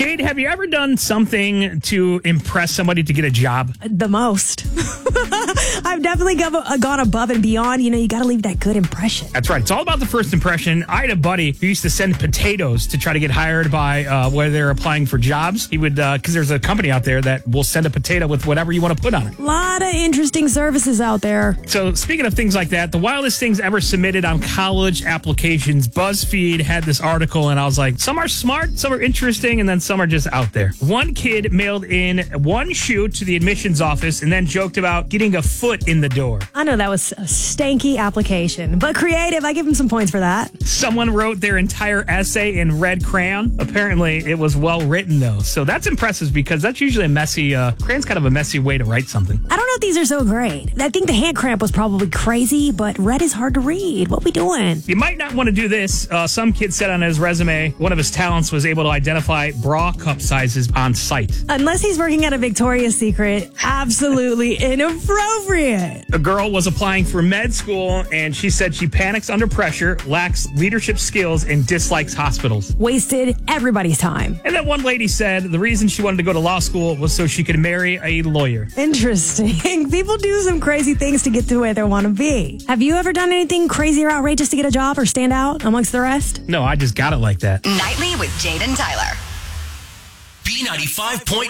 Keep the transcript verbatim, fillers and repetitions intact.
Jade, have you ever done something to impress somebody to get a job? The most. I've definitely go- gone above and beyond. You know, you got to leave that good impression. That's right. It's all about the first impression. I had a buddy who used to send potatoes to try to get hired by uh, where they're applying for jobs. He would, because uh, there's a company out there that will send a potato with whatever you want to put on it. A lot of interesting services out there. So speaking of things like that, the wildest things ever submitted on college applications, BuzzFeed had this article, and I was like, some are smart, some are interesting, and then some are just out there. One kid mailed in one shoe to the admissions office and then joked about getting a foot in the door. I know that was a stanky application, but creative. I give him some points for that. Someone wrote their entire essay in red crayon. Apparently, it was well written, though. So that's impressive because that's usually a messy, uh, crayon's kind of a messy way to write something. I don't know if these are so great. I think the hand cramp was probably crazy, but red is hard to read. What we doing? You might not want to do this. Uh, some kid said on his resume, one of his talents was able to identify bra cup sizes on site. Unless he's working at a Victoria's Secret, absolutely inappropriate. A girl was applying for med school, and she said she panics under pressure, lacks leadership skills, and dislikes hospitals. Wasted everybody's time. And then one lady said the reason she wanted to go to law school was so she could marry a lawyer. Interesting. People do some crazy things to get to where they want to be. Have you ever done anything crazy or outrageous to get a job or stand out amongst the rest? No, I just got it like that. Nightly with Jade and Tyler. B ninety-five point